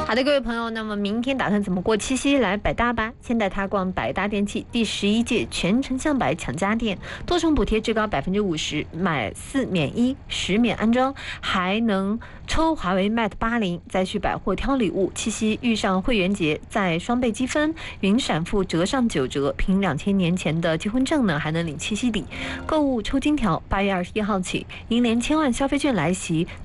好的，各位朋友，那么明天打算怎么过七夕？来百大吧，先带他逛百大电器第11届全程向百抢家电，多重补贴最高50%，买4免1，10免安装，还能抽华为 Mate 80，再去百货挑礼物。七夕遇上会员节，再双倍积分，云闪付折上9折，凭2000年前的结婚证呢，还能领七夕礼。购物抽金条，8月21号起，银联千万消费券来袭，